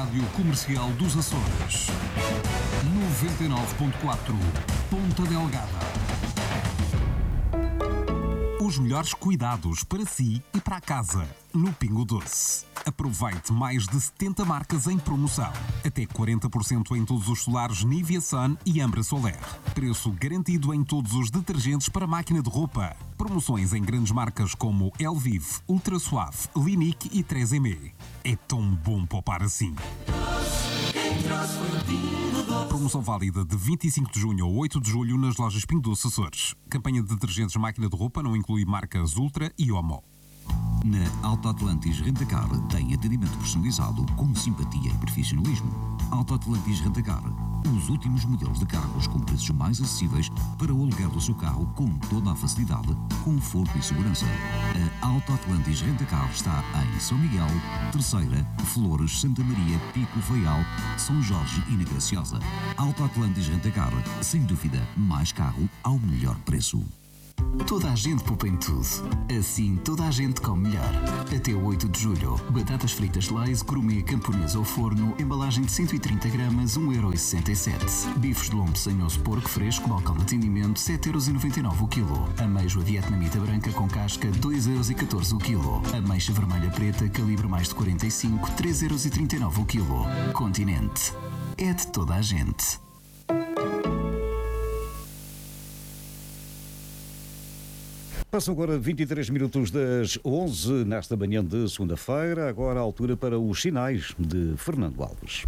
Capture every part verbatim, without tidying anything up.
Rádio Comercial dos Açores. noventa e nove ponto quatro, Ponta Delgada. Os melhores cuidados para si e para a casa, no Pingo Doce. Aproveite mais de setenta marcas em promoção. Até quarenta por cento em todos os solares Nivea Sun e Ambra Soler. Preço garantido em todos os detergentes para máquina de roupa. Promoções em grandes marcas como Elvive, Ultra Suave, Linique e três M E. É tão bom poupar assim. Promoção válida de vinte e cinco de junho a oito de julho nas lojas Pingo Doce Açores. Campanha de detergentes máquina de roupa não inclui marcas Ultra e Omo. Na Alto Atlantis Rentacar tem atendimento personalizado com simpatia e profissionalismo. Alto Atlantis Rentacar, os últimos modelos de carros com preços mais acessíveis para o aluguer do seu carro com toda a facilidade, conforto e segurança. A Alto Atlantis Rentacar está em São Miguel, Terceira, Flores, Santa Maria, Pico, Faial, São Jorge e na Graciosa. Alto Atlantis Rentacar, sem dúvida, mais carro ao melhor preço. Toda a gente poupa em tudo. Assim, toda a gente come melhor. Até o oito de julho. Batatas fritas Lay's, gourmet camponesa ao forno, embalagem de cento e trinta gramas, um euro e sessenta e sete. Bifes de lombo sem osso porco fresco, balcão de atendimento, sete euros e noventa e nove o quilo. Ameijoa vietnamita branca com casca, dois euros e catorze o quilo. Ameixa vermelha preta, calibre mais de quarenta e cinco, três euros e trinta e nove o quilo. Continente. É de toda a gente. Passam agora vinte e três minutos das onze nesta manhã de segunda-feira. Agora a altura para os sinais de Fernando Alves.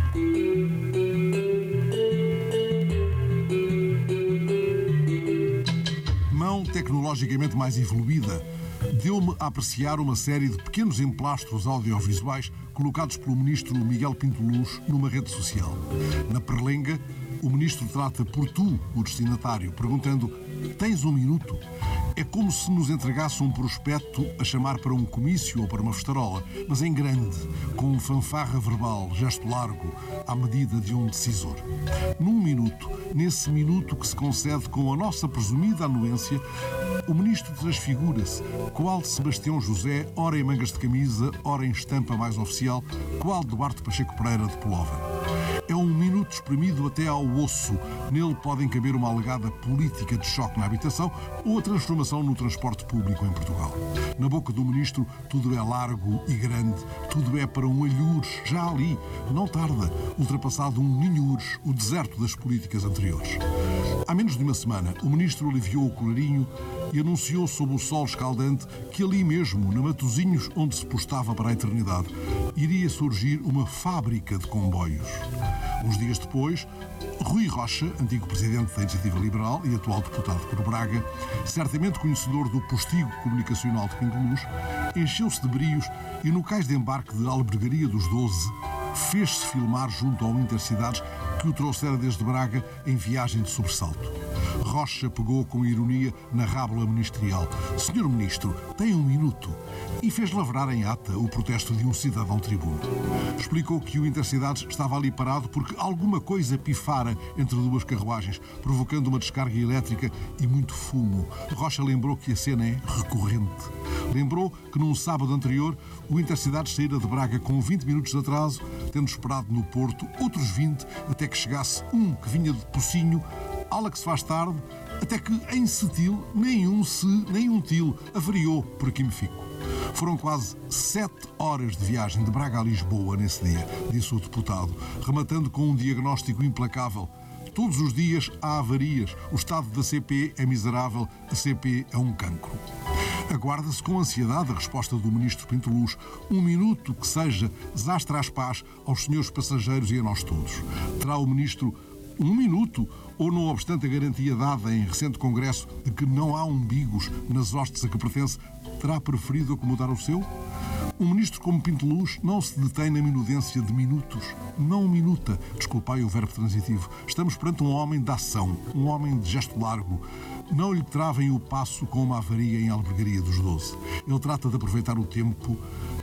Mão tecnologicamente mais evoluída deu-me a apreciar uma série de pequenos emplastros audiovisuais colocados pelo ministro Miguel Pinto Luz numa rede social. Na perlenga, o ministro trata por tu o destinatário, perguntando: tens um minuto? É como se nos entregasse um prospecto a chamar para um comício ou para uma festarola, mas em grande, com fanfarra verbal, gesto largo, à medida de um decisor. Num minuto, nesse minuto que se concede com a nossa presumida anuência, o ministro transfigura-se, qual de Sebastião José, ora em mangas de camisa, ora em estampa mais oficial, qual de Duarte Pacheco Pereira de pullover. É um minuto espremido até ao osso. Nele podem caber uma alegada política de choque na habitação ou a transformação no transporte público em Portugal. Na boca do ministro, tudo é largo e grande, tudo é para um alhures, já ali, não tarda, ultrapassado um ninhures, o deserto das políticas anteriores. Há menos de uma semana, o ministro aliviou o colarinho e anunciou sob o sol escaldante que ali mesmo, na Matosinhos, onde se postava para a eternidade, iria surgir uma fábrica de comboios. Uns dias depois, Rui Rocha, antigo presidente da Iniciativa Liberal e atual deputado por Braga, certamente conhecedor do postigo comunicacional de Pingo Luz, encheu-se de brios e no cais de embarque de Albergaria dos Doze fez-se filmar junto ao Intercidades que o trouxera desde Braga em viagem de sobressalto. Rocha pegou com ironia na rábula ministerial: senhor Ministro, tem um minuto. E fez lavrar em ata o protesto de um cidadão tribuno. Explicou que o Intercidades estava ali parado porque alguma coisa pifara entre duas carruagens, provocando uma descarga elétrica e muito fumo. Rocha lembrou que a cena é recorrente. Lembrou que num sábado anterior o Intercidades saíra de Braga com vinte minutos de atraso, tendo esperado no Porto outros vinte até que chegasse um que vinha de Pocinho, ala que se faz tarde, até que em Setil nenhum se, nenhum til avariou, por aqui me fico. Foram quase sete horas de viagem de Braga a Lisboa nesse dia, disse o deputado, rematando com um diagnóstico implacável. Todos os dias há avarias, o estado da C P é miserável, a C P é um cancro. Aguarda-se com ansiedade a resposta do ministro Pinto Luz, um minuto que seja desastre às paz aos senhores passageiros e a nós todos. Terá o ministro um minuto, ou não obstante a garantia dada em recente congresso de que não há umbigos nas hostes a que pertence, terá preferido acomodar o seu? Um ministro como Pinto Luz não se detém na minudência de minutos. Não minuta. Desculpai o verbo transitivo. Estamos perante um homem de ação, um homem de gesto largo. Não lhe travem o passo com uma avaria em Albergaria dos Doze. Ele trata de aproveitar o tempo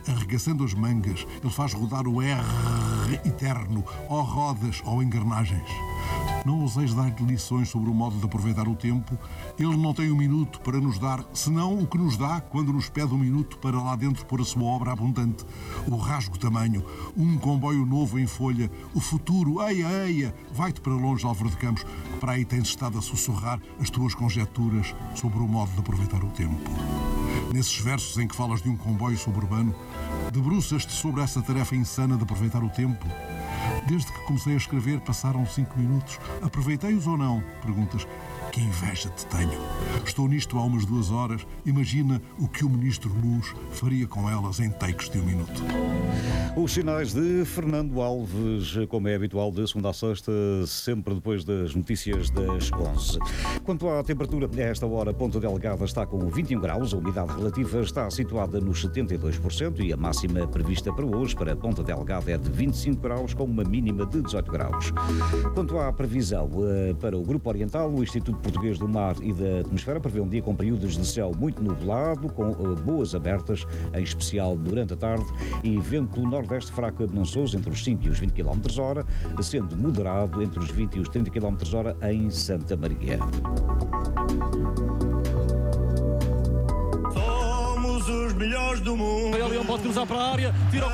arregaçando as mangas, ele faz rodar o R eterno, ou rodas ou engrenagens. Não ouseis dar-lhe lições sobre o modo de aproveitar o tempo. Ele não tem um minuto para nos dar, senão o que nos dá quando nos pede um minuto para lá dentro pôr a sua obra abundante. O rasgo tamanho, um comboio novo em folha, o futuro, eia, eia, vai-te para longe, Álvaro de Campos, que para aí tens estado a sussurrar as tuas conjecturas sobre o modo de aproveitar o tempo. Nesses versos em que falas de um comboio suburbano, debruças-te sobre essa tarefa insana de aproveitar o tempo. Desde que comecei a escrever passaram cinco minutos. Aproveitei-os ou não? Perguntas. Que inveja te tenho. Estou nisto há umas duas horas. Imagina o que o Ministro Luz faria com elas em takes de um minuto. Os sinais de Fernando Alves, como é habitual, de segunda a sexta, sempre depois das notícias das onze. Quanto à temperatura, a esta hora, Ponta Delgada está com vinte e um graus, a umidade relativa está situada nos setenta e dois por cento e a máxima prevista para hoje, para Ponta Delgada, é de vinte e cinco graus, com uma mínima de dezoito graus. Quanto à previsão para o Grupo Oriental, o Instituto Português do Mar e da Atmosfera prevê um dia com períodos de céu muito nublado, com boas abertas, em especial durante a tarde, e vento nordeste fraco a Benançoso entre os cinco e os vinte quilómetros hora, sendo moderado entre os vinte e os trinta quilómetros hora em Santa Maria. Somos os melhores do mundo. Leão pode cruzar para a área, tira o